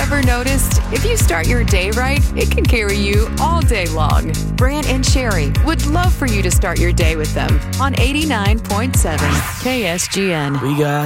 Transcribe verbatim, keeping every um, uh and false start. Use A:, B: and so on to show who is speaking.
A: Ever noticed if you start your day right, it can carry you all day long? Brant and Sherry would love for you to start your day with them on eighty-nine point seven K S G N.
B: We got